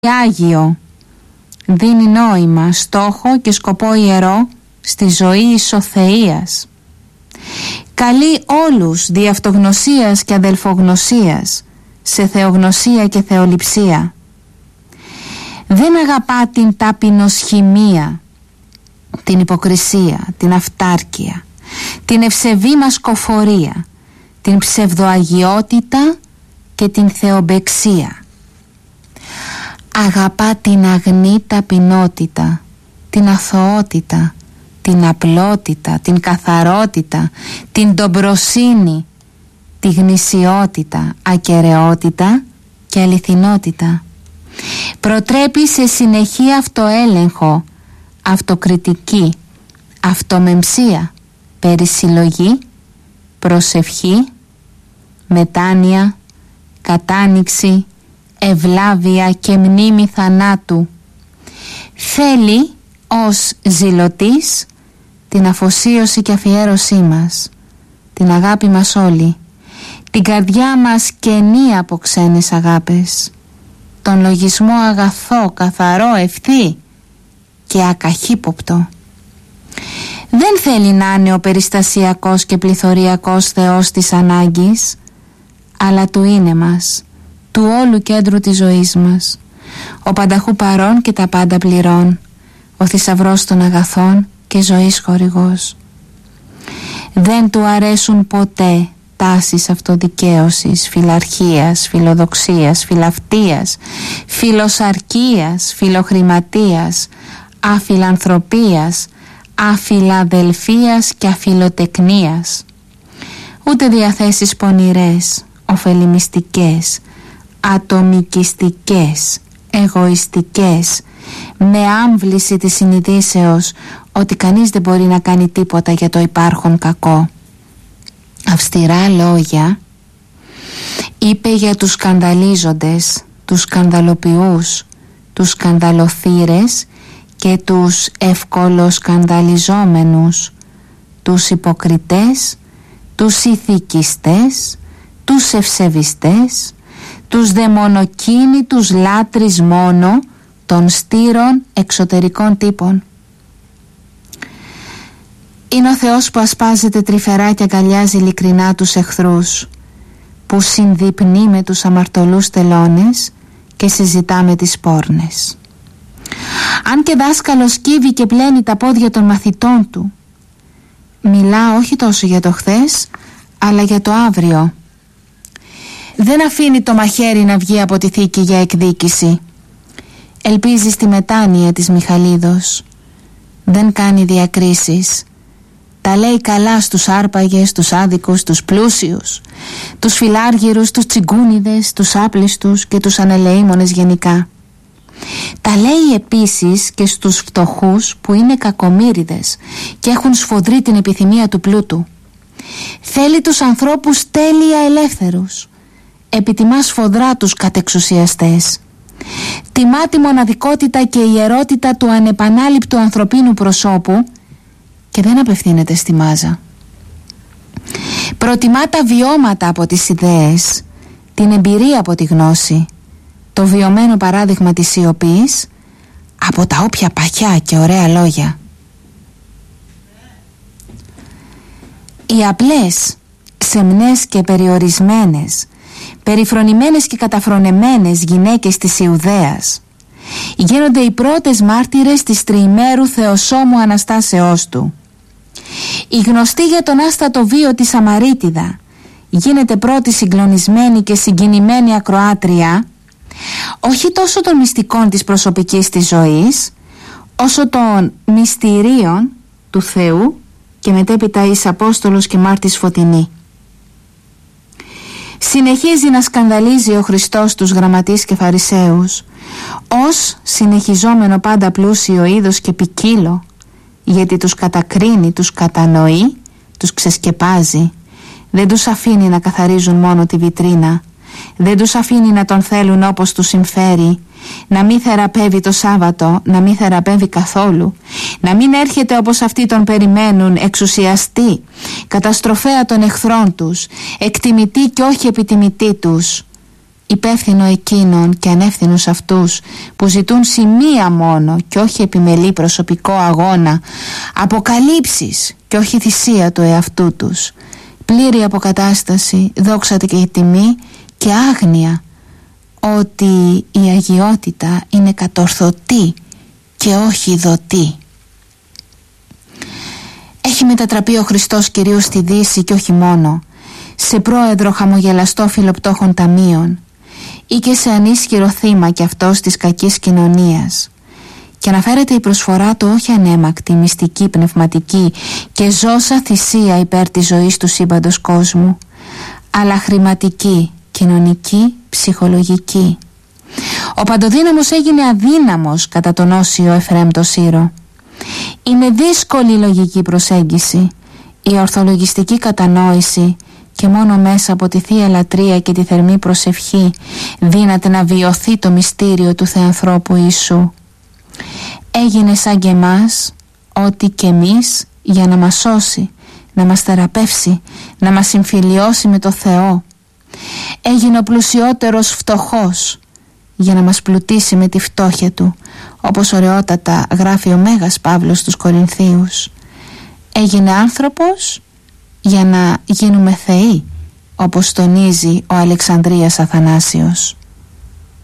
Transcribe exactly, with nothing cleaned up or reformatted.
Άγιο, δίνει νόημα, στόχο και σκοπό ιερό στη ζωή ισοθείας. Καλεί όλους δι' αυτογνωσίας και αδελφογνωσίας σε θεογνωσία και θεοληψία. Δεν αγαπά την ταπεινοσχημία, την υποκρισία, την αυτάρκεια, την ευσεβή μασκοφορία, την ψευδοαγιότητα και την θεομπεξία. Αγαπά την αγνή ταπεινότητα, την αθωότητα, την απλότητα, την καθαρότητα, την ντομπροσύνη, τη γνησιότητα, ακεραιότητα και αληθινότητα. Προτρέπει σε συνεχή αυτοέλεγχο, αυτοκριτική, αυτομεμψία, περισυλλογή, προσευχή, μετάνοια, κατάνοιξη, ευλάβεια και μνήμη θανάτου. Θέλει ως ζηλωτής την αφοσίωση και αφιέρωσή μας, την αγάπη μας όλη, την καρδιά μας κενή από ξένες αγάπες, τον λογισμό αγαθό, καθαρό, ευθύ και ακαχύποπτο. Δεν θέλει να είναι ο περιστασιακός και πληθωριακός Θεός της ανάγκης, αλλά του είναι μας, του όλου κέντρου της ζωής μας, ο πανταχού παρών και τα πάντα πληρών, ο θησαυρός των αγαθών και ζωής χορηγός. Δεν του αρέσουν ποτέ τάσεις αυτοδικαίωσης, φιλαρχίας, φιλοδοξίας, φιλαυτίας, φιλοσαρκίας, φιλοχρηματίας, αφιλανθρωπίας, αφιλαδελφίας και αφιλοτεκνίας. Ούτε διαθέσεις πονηρές, ωφελημιστικές, ατομικιστικές, εγωιστικές, με άμβληση της συνειδήσεως ότι κανείς δεν μπορεί να κάνει τίποτα για το υπάρχον κακό. Αυστηρά λόγια είπε για τους σκανδαλίζοντες, τους σκανδαλοποιούς, τους σκανδαλοθύρες και τους ευκολοσκανδαλιζόμενους, τους υποκριτές, τους ηθικιστές, τους ευσεβιστές, τους δαιμονοκίνητους λάτρεις μόνο των στήρων εξωτερικών τύπων. Είναι ο Θεός που ασπάζεται τρυφερά και αγκαλιάζει ειλικρινά τους εχθρούς, που συνδυπνεί με τους αμαρτωλούς τελώνες και συζητά με τις πόρνες. Αν και δάσκαλος κύβει και πλένει τα πόδια των μαθητών του, μιλά όχι τόσο για το χθες, αλλά για το αύριο. Δεν αφήνει το μαχαίρι να βγει από τη θήκη για εκδίκηση. Ελπίζει στη μετάνοια της Μιχαλίδος. Δεν κάνει διακρίσεις. Τα λέει καλά στους άρπαγες, τους άδικους, τους πλούσιους, τους φιλάργυρους, τους τσιγκούνιδες, τους άπλιστους και τους ανελεήμονες γενικά. Τα λέει επίσης και στους φτωχούς που είναι κακομοίριδες και έχουν σφοδρή την επιθυμία του πλούτου. Θέλει τους ανθρώπους τέλεια ελεύθερους. Επιτιμά σφοδρά τους κατεξουσιαστές. Τιμά τη μοναδικότητα και ιερότητα του ανεπανάληπτου ανθρωπίνου προσώπου και δεν απευθύνεται στη μάζα. Προτιμά τα βιώματα από τις ιδέες, την εμπειρία από τη γνώση, το βιωμένο παράδειγμα της σιωπής από τα όποια παχιά και ωραία λόγια. Οι απλές, σεμνές και περιορισμένες, περιφρονημένες και καταφρονεμένες γυναίκες της Ιουδαίας γίνονται οι πρώτες μάρτυρες της τριημέρου θεοσόμου Αναστάσεώς του. Η γνωστή για τον άστατο βίο της Σαμαρίτιδα γίνεται πρώτη συγκλονισμένη και συγκινημένη ακροάτρια όχι τόσο των μυστικών της προσωπικής της ζωής, όσο των μυστηρίων του Θεού και μετέπειτα εις Απόστολος και μάρτης Φωτεινή. Συνεχίζει να σκανδαλίζει ο Χριστός τους γραμματείς και φαρισαίους ως συνεχιζόμενο πάντα πλούσιο είδος και ποικίλο, γιατί τους κατακρίνει, τους κατανοεί, τους ξεσκεπάζει. Δεν τους αφήνει να καθαρίζουν μόνο τη βιτρίνα, δεν τους αφήνει να τον θέλουν όπως τους συμφέρει, να μην θεραπεύει το Σάββατο, να μην θεραπεύει καθόλου, να μην έρχεται όπως αυτοί τον περιμένουν εξουσιαστή, καταστροφέα των εχθρών τους, εκτιμητή και όχι επιτιμητή τους. υπεύθυνο εκείνων και ανεύθυνους αυτούς που ζητούν σημεία μόνο και όχι επιμελή προσωπικό αγώνα, αποκαλύψεις και όχι θυσία του εαυτού τους, πλήρη αποκατάσταση, δόξα και τιμή και άγνοια ότι η αγιότητα είναι κατορθωτή και όχι δοτή. Έχει μετατραπεί ο Χριστός κυρίως στη Δύση και όχι μόνο, σε πρόεδρο χαμογελαστό φιλοπτώχων ταμείων ή και σε ανίσχυρο θύμα κι αυτός της κακής κοινωνίας. Και αναφέρεται η προσφορά του όχι ανέμακτη, μυστική, πνευματική και ζώσα θυσία υπέρ της ζωής του σύμπαντος κόσμου, αλλά χρηματική, κοινωνική, ψυχολογική. Ο παντοδύναμος έγινε αδύναμος κατά τον όσιο Εφραίμ το Σύρο. Είναι δύσκολη η λογική προσέγγιση, η ορθολογιστική κατανόηση, και μόνο μέσα από τη Θεία Λατρεία και τη θερμή προσευχή δύναται να βιωθεί το μυστήριο του Θεανθρώπου Ιησού. Έγινε σαν και εμάς, ότι και εμείς, για να μας σώσει, να μας θεραπεύσει, να μας συμφιλιώσει με το Θεό. Έγινε ο πλουσιότερος φτωχός, για να μας πλουτίσει με τη φτώχεια του, όπως ωραιότατα γράφει ο Μέγας Παύλος στους Κορινθίους. Έγινε άνθρωπος για να γίνουμε θεοί, όπως τονίζει ο Αλεξανδρίας Αθανάσιος.